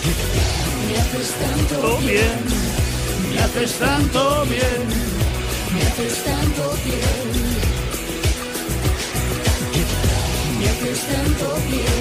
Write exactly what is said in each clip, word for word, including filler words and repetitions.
Me haces tanto bien, me haces tanto bien, me haces tanto bien, me haces tanto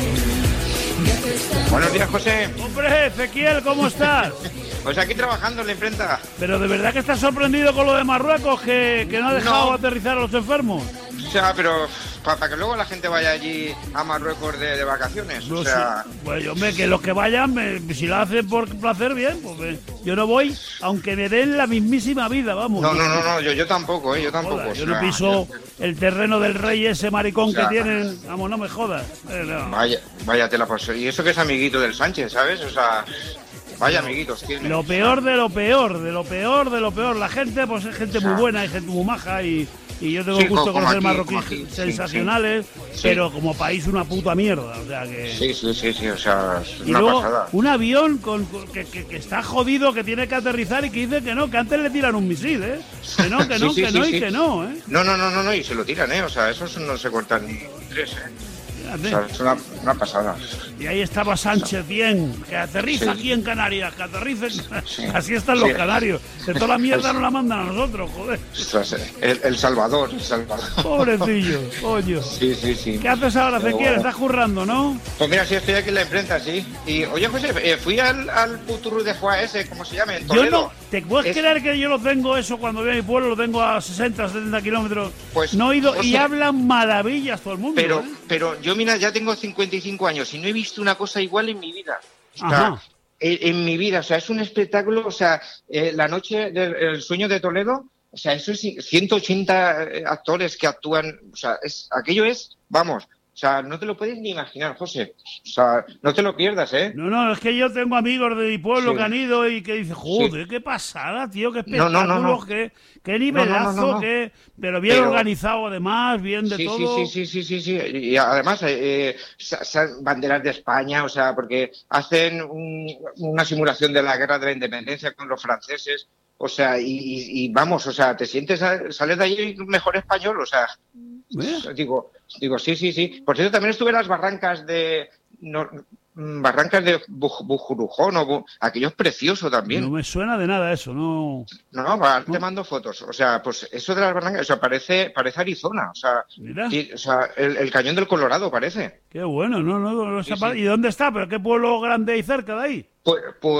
bien, me haces tanto. Buenos días, José. Hombre, Ezequiel, ¿cómo estás? Pues aquí trabajando en la imprenta. Pero de verdad que estás sorprendido con lo de Marruecos, que, que no ha dejado No. aterrizar a los enfermos. O sea, pero para pa que luego la gente vaya allí a Marruecos de, de vacaciones. No o sea, sé. Pues hombre, que los que vayan, me- si lo hacen por placer, bien, pues me- yo no voy, aunque me den la mismísima vida, vamos. no, no, no, no, yo, yo tampoco, ¿eh? Yo tampoco. Joder, o yo sea, no piso el terreno del rey ese maricón O sea, que tienen. Vamos, no me jodas. Eh, no. Vaya, vaya tela, pues. Y eso que es amiguito del Sánchez, ¿sabes? O sea, vaya amiguitos tiene. Lo peor de lo peor, de lo peor de lo peor. La gente, pues es gente muy buena, hay gente muy maja y, y yo tengo Sí, el gusto de como conocer aquí, marroquíes como aquí, sí, sensacionales, sí. pero como país una puta mierda. O sea que. Sí, sí, sí, sí, o sea, es Y una luego pasada. un avión con, con- que, que- que está jodido, que tiene que aterrizar y que dice que no, que antes le tiran un misil, ¿eh? Que no, que no, Sí, sí, que sí, no y sí. que no, ¿eh? No, no, no, no, no, y se lo tiran, ¿eh? O sea, esos no se cortan ni tres, ¿eh? Fíjate. O sea, es una, una pasada. Y ahí estaba Sánchez bien, que aterriza Sí. aquí en Canarias, que aterrice. Sí. Así están los Sí. canarios. De toda la mierda nos la mandan a nosotros, joder. Ostras, El, el Salvador, el Salvador. Pobrecillo, coño. Sí, sí, sí. ¿Qué haces ahora, Pero Ezequiel? bueno. Estás currando, ¿no? Pues mira, sí, estoy aquí en la imprenta, sí. Y, oye, José, eh, fui al, al Puturru de Juá ese, ¿cómo se llama? En Yo Toledo. no. ¿Te puedes Es- creer que yo lo tengo eso cuando voy a mi pueblo? Lo tengo a sesenta, setenta kilómetros. Pues, no he ido y José, hablan maravillas todo el mundo. Pero, ¿eh? pero yo, mira, ya tengo cincuenta y cinco años y no he visto una cosa igual en mi vida. O sea, Ajá. en, en mi vida, o sea, es un espectáculo, o sea, eh, la noche del el sueño de Toledo, o sea, eso es ciento ochenta actores que actúan, o sea, es, aquello es, vamos, o sea, no te lo puedes ni imaginar, José. O sea, no te lo pierdas, ¿eh? No, no, es que yo tengo amigos de mi pueblo Sí. que han ido y que dicen, joder, qué pasada, tío, qué No, no, espectáculo, no, no. qué, qué nivelazo, No, no, no, no. qué... Pero bien Pero- organizado además, bien de Sí, todo. sí, sí, sí, sí, sí, sí. Y además, eh, eh, sa- sa- banderas de España, o sea, porque hacen un- una simulación de la guerra de la independencia con los franceses, o sea, y, y- y vamos, o sea, te sientes, a- sales de allí mejor español, o sea, ¿Eh? digo, digo, sí, sí, sí. Por cierto, también estuve en las barrancas de, no, mm, barrancas de Buj- Bujurujón, o Bu- aquello es precioso también. No me suena de nada eso, no... No, no, ahora No. te mando fotos. O sea, pues eso de las barrancas, o sea, parece, parece Arizona. O sea, Mira. sí, o sea el, el cañón del Colorado parece. Qué bueno, no, no, no, Sí, esa pa- sí. ¿Y dónde está? ¿Pero qué pueblo grande hay cerca de ahí? Pues,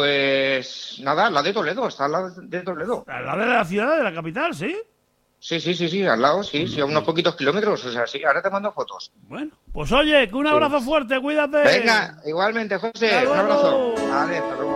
pues nada, la de Toledo, está la de Toledo. Al lado de la ciudad, de la capital, ¿sí? Sí, sí, sí, sí, al lado, sí, sí, a unos poquitos kilómetros. O sea, sí, ahora te mando fotos. Bueno, pues oye, que un abrazo fuerte, cuídate. Venga, igualmente, José, Hasta un abrazo. luego. Vale, hasta luego.